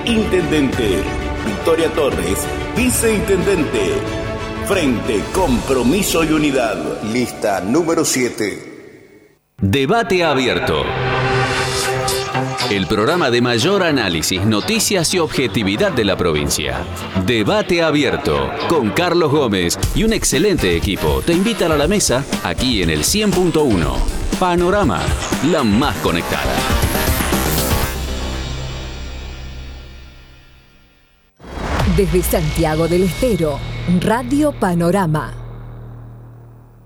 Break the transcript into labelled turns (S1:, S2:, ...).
S1: intendente. Victoria Torres, viceintendente. Frente Compromiso y Unidad. Lista número 7.
S2: Debate abierto. El programa de mayor análisis, noticias y objetividad de la provincia. Debate abierto con Carlos Gómez y un excelente equipo. Te invitan a la mesa aquí en el 100.1. Panorama, la más conectada.
S3: Desde Santiago del Estero, Radio Panorama.